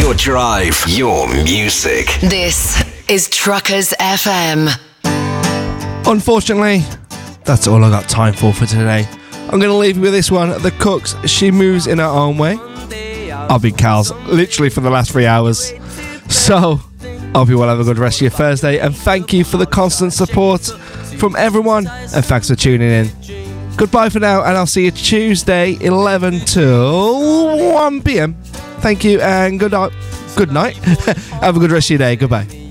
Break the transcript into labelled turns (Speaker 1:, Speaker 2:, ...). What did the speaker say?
Speaker 1: Your drive, your music.
Speaker 2: This is Truckers FM.
Speaker 3: Unfortunately, that's all I got time for today. I'm going to leave you with this one. The Cooks, She Moves in Her Own Way. I've been Cal's literally for the last 3 hours. So, I hope you all have a good rest of your Thursday. And thank you for the constant support from everyone. And thanks for tuning in. Goodbye for now, and I'll see you Tuesday, 11 till 1 p.m. Thank you, and good night. Have a good rest of your day. Goodbye.